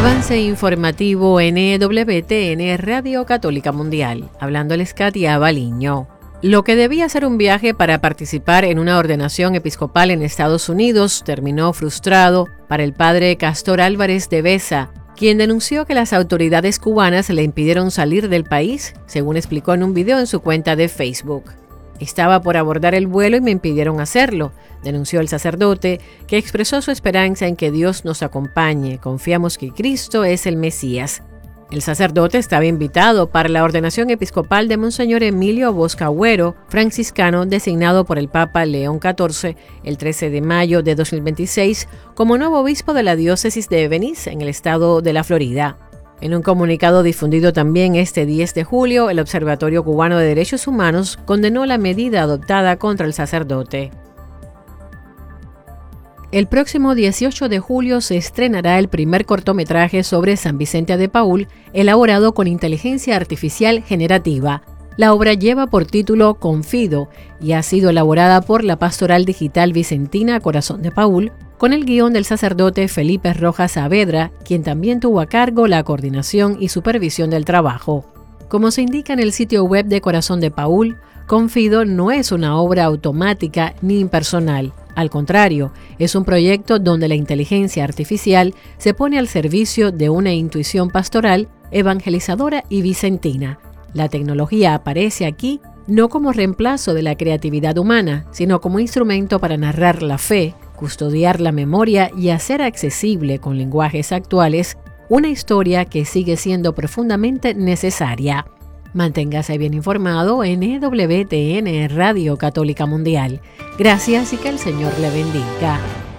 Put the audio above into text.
Avance informativo NWTN Radio Católica Mundial. Hablándoles Katia Baliño. Lo que debía ser un viaje para participar en una ordenación episcopal en Estados Unidos terminó frustrado para el padre Castor Álvarez de Besa, quien denunció que las autoridades cubanas le impidieron salir del país, según explicó en un video en su cuenta de Facebook. Estaba por abordar el vuelo y me impidieron hacerlo, denunció el sacerdote, que expresó su esperanza en que Dios nos acompañe. Confiamos que Cristo es el Mesías. El sacerdote estaba invitado para la ordenación episcopal de Monseñor Emilio Boscahuero, franciscano designado por el Papa León XIV el 13 de mayo de 2026 como nuevo obispo de la diócesis de Venice, en el estado de la Florida. En un comunicado difundido también este 10 de julio, el Observatorio Cubano de Derechos Humanos condenó la medida adoptada contra el sacerdote. El próximo 18 de julio se estrenará el primer cortometraje sobre San Vicente de Paúl, elaborado con inteligencia artificial generativa. La obra lleva por título Confido y ha sido elaborada por la Pastoral Digital Vicentina Corazón de Paúl, con el guión del sacerdote Felipe Rojas Saavedra, quien también tuvo a cargo la coordinación y supervisión del trabajo. Como se indica en el sitio web de Corazón de Paúl, Confido no es una obra automática ni impersonal. Al contrario, es un proyecto donde la inteligencia artificial se pone al servicio de una intuición pastoral, evangelizadora y vicentina. La tecnología aparece aquí no como reemplazo de la creatividad humana, sino como instrumento para narrar la fe, custodiar la memoria y hacer accesible con lenguajes actuales una historia que sigue siendo profundamente necesaria. Manténgase bien informado en EWTN Radio Católica Mundial. Gracias y que el Señor le bendiga.